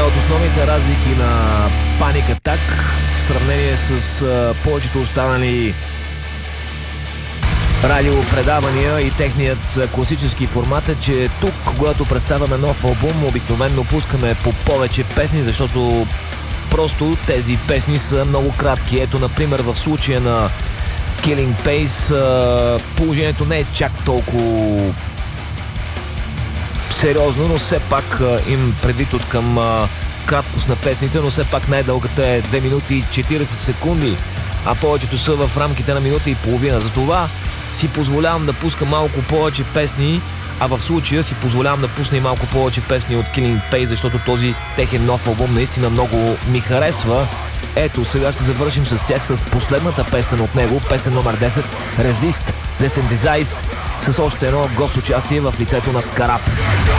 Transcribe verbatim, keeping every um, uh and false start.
от основните разлики на Panic Attack в сравнение с а, повечето останали радиопредавания и техният класически формат е, че тук, когато представяме нов албум, обикновено пускаме по повече песни, защото просто тези песни са много кратки. Ето, например, в случая на Killing Pace положението не е чак толкова сериозно, но все пак им предвид от към краткост на песните, но все пак най-дългата е две минути и четиридесет секунди, а повечето са в рамките на минута и половина. Затова си позволявам да пускам малко повече песни, а в случая си позволявам да пусна и малко повече песни от Killing Pace, защото този техен нов албум наистина много ми харесва. Ето, сега ще завършим с тях с последната песен от него, песен номер десет, Resist, Desensitize, с още едно гост участие в лицето на Scarab.